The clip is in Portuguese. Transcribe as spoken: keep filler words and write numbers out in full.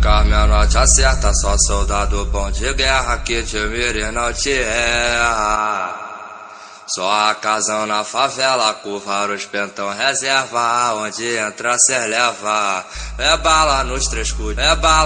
as menor te acerta, só soldado bom de guerra que te mira e não te erra. Só a casão na favela, curva os pentão reserva, onde entra cê leva. É bala nos três cus, é bala.